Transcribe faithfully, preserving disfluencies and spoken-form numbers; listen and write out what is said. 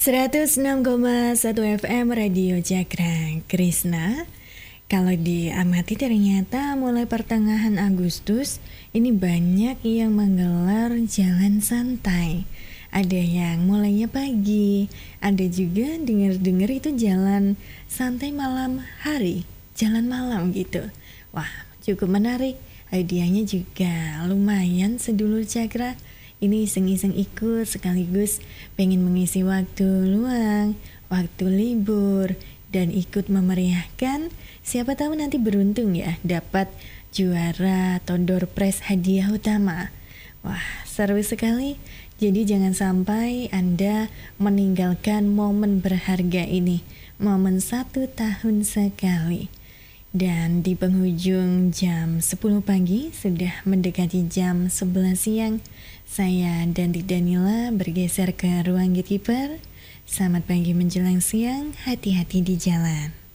seratus enam koma satu F M Radio Cakra Krisna. Kalau diamati ternyata mulai pertengahan Agustus ini banyak yang menggelar jalan santai. Ada yang mulainya pagi, ada juga dengar-dengar itu jalan santai malam hari, jalan malam gitu. Wah, cukup menarik. Hadiahnya juga lumayan sedulur Cakra. Ini iseng-iseng ikut sekaligus pengen mengisi waktu luang, waktu libur, dan ikut memeriahkan. Siapa tahu nanti beruntung ya dapat juara atau door prize hadiah utama. Wah, seru sekali. Jadi jangan sampai Anda meninggalkan momen berharga ini, momen satu tahun sekali. Dan di penghujung jam sepuluh pagi, sudah mendekati jam sebelas siang, saya Danti Danila bergeser ke ruang gatekeeper. Selamat pagi menjelang siang, hati-hati di jalan.